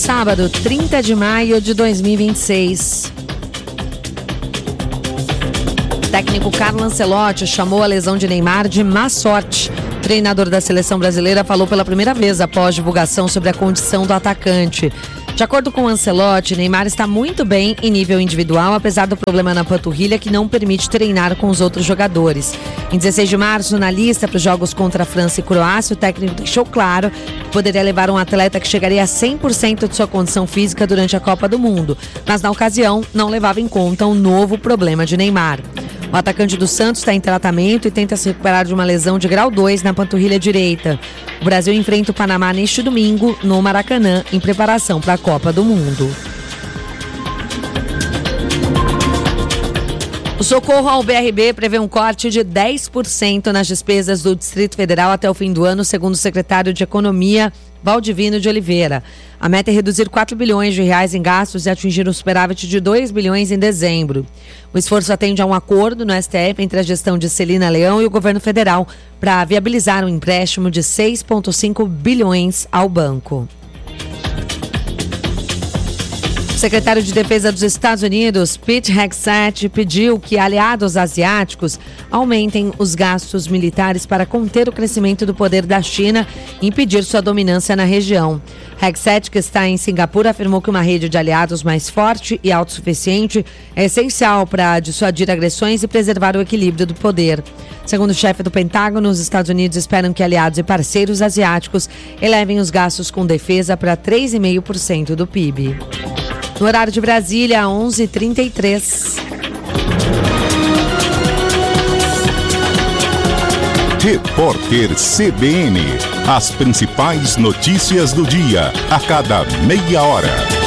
sábado, 30 de maio de 2026. O técnico Carlo Ancelotti chamou a lesão de Neymar de má sorte. O treinador da seleção brasileira falou pela primeira vez após divulgação sobre a condição do atacante. De acordo com o Ancelotti, Neymar está muito bem em nível individual, apesar do problema na panturrilha que não permite treinar com os outros jogadores. Em 16 de março, na lista para os jogos contra a França e Croácia, o técnico deixou claro que poderia levar um atleta que chegaria a 100% de sua condição física durante a Copa do Mundo, mas na ocasião não levava em conta um novo problema de Neymar. O atacante do Santos está em tratamento e tenta se recuperar de uma lesão de grau 2 na panturrilha direita. O Brasil enfrenta o Panamá neste domingo, no Maracanã, em preparação para a Copa do Mundo. O socorro ao BRB prevê um corte de 10% nas despesas do Distrito Federal até o fim do ano, segundo o secretário de Economia, Valdivino de Oliveira. A meta é reduzir 4 bilhões de reais em gastos e atingir um superávit de 2 bilhões em dezembro. O esforço atende a um acordo no STF entre a gestão de Celina Leão e o governo federal para viabilizar um empréstimo de 6,5 bilhões ao banco. O secretário de Defesa dos Estados Unidos, Pete Hegseth, pediu que aliados asiáticos aumentem os gastos militares para conter o crescimento do poder da China e impedir sua dominância na região. Hegseth, que está em Singapura, afirmou que uma rede de aliados mais forte e autossuficiente é essencial para dissuadir agressões e preservar o equilíbrio do poder. Segundo o chefe do Pentágono, os Estados Unidos esperam que aliados e parceiros asiáticos elevem os gastos com defesa para 3,5% do PIB. No horário de Brasília, 11h33. Repórter CBN. As principais notícias do dia, a cada meia hora.